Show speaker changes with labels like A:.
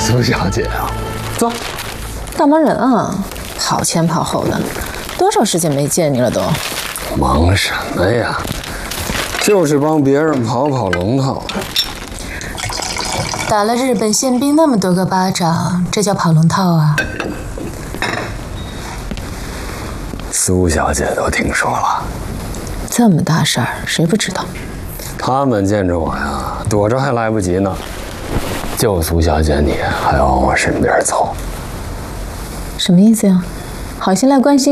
A: 苏小姐啊，走。
B: 大忙人啊，跑前跑后的，多少时间没见你了都？
A: 忙什么呀？就是帮别人跑龙套。
B: 打了日本宪兵那么多个巴掌，这叫跑龙套啊？
A: 苏小姐都听说了，
B: 这么大事儿，谁不知道？
A: 他们见着我呀，躲着还来不及呢。就苏小姐你还要往我身边凑，
B: 什么意思呀？好心来关心。